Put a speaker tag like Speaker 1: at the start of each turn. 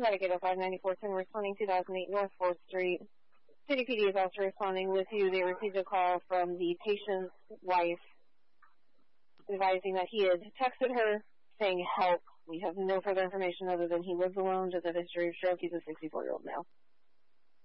Speaker 1: Connecticut 59410 responding 2008 North 4th Street. City PD is also responding with you. They received a call from the patient's wife advising that he had texted her saying help. We have no further information other than he lives alone, does have a history of stroke. He's a 64-year-old male.